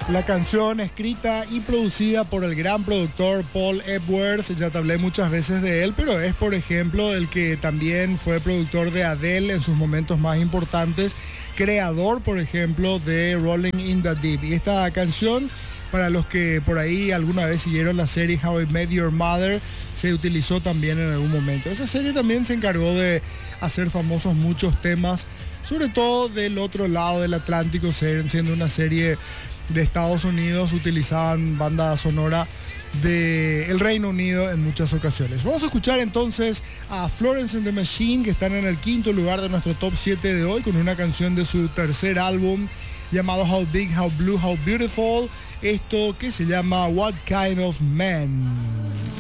La canción escrita y producida por el gran productor Paul Epworth, ya te hablé muchas veces de él, pero es por ejemplo el que también fue productor de Adele en sus momentos más importantes, creador por ejemplo de Rolling in the Deep. Y esta canción, para los que por ahí alguna vez siguieron la serie How I Met Your Mother, se utilizó también en algún momento. Esa serie también se encargó de hacer famosos muchos temas, sobre todo del otro lado del Atlántico, siendo una serie de Estados Unidos, utilizaban banda sonora del Reino Unido en muchas ocasiones. Vamos a escuchar entonces a Florence and the Machine, que están en el quinto lugar de nuestro top 7 de hoy, con una canción de su tercer álbum llamado How Big, How Blue, How Beautiful, esto que se llama What Kind of Man.